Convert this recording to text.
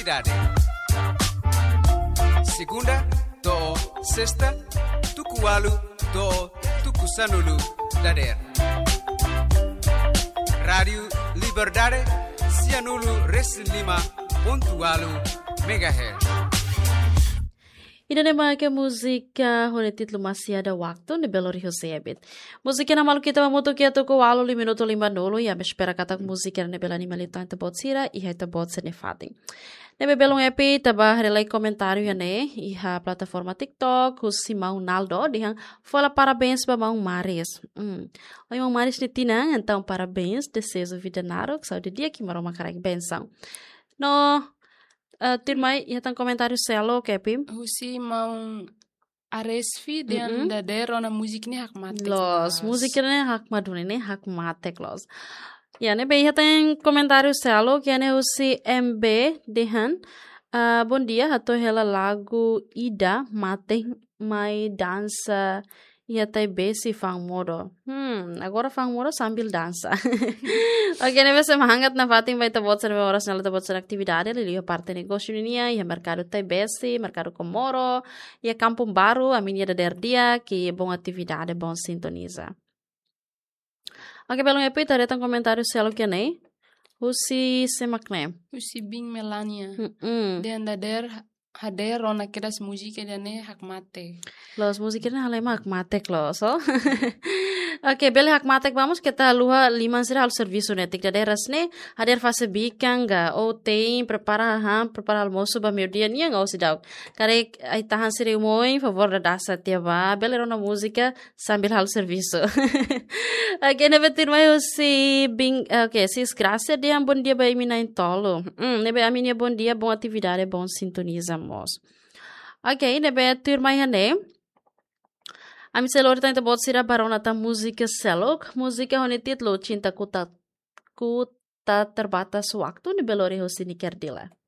atividade. Segunda, do sexta, tukualu, do tukusanulu, dader. Rádio Liberdade, Cianulu, Reslima, pontualu, megahertz. Ida nema ke música hone título masih ada waktu ne Belo Horizonte. Música na malu kita mamuto que toko walo 5 minuto 50 e a me espera kata música ne bela animalito ante botsira e haita botse ne fating. Ne belo epi taba relay comentário ya ne e ha plataforma TikTok o Simão Naldo dihan fala parabéns para Mão Maris. Oi Mão Maris ne tinang então parabéns desejo vida narok saúde dia que maroma karak benção. No Tirmai, ia tang comentário selo, Kepim? Husi mau aresfi dan dader ona musik ni hak matek. Los, musik ni hak madun ini hak matek los. Ya, ne ia tang comentário selo, que ane husi MB dehan. Bom dia, hato hela lagu Ida matek mai dança. Ia tai besi fang moro. Agora fang moro sambil dança. Ok, ne vai ser mahangat na fating vai tabot sa horas na tabot sa atividade ali a parte negócio niya, ia mercado tai besi, mercado comoro, ia kampung baru, a minha da dia que é bom atividade, bom sintoniza. Ok, belum epi tadi tang comentário selo que nei. Husi semakne. Husi bing Melania. Dan dader hader rona kedas musik dan hak mate. Los musiknya halema hak matek los. Ok, bele hak matek vamos kita luha 5 sira al serviço netik da rasne hader fase bikanga o tem prepara almoço ba meu dia nia ngau sidau. Kare ai tahan sira moi favor da dasa tiaba bele rona música sambil hal serviço. Ok, nebe tirmai si bing ok, si graça dia bom dia ba mina em tolo. Nebe a minha bom dia, bom atividade, bom sintonizamos. Ok, nebe tirmai hane. Ami selor tanta bot sira barona ta música selok, música hone titlo cinta ku tak terbatas waktu ni Belo Horizonte ni kerdila.